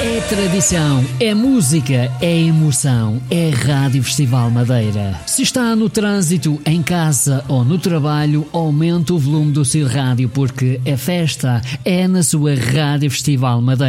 É tradição, é música, é emoção, é Rádio Festival Madeira. Se está no trânsito, em casa ou no trabalho, aumente o volume do seu rádio porque a festa é na sua Rádio Festival Madeira.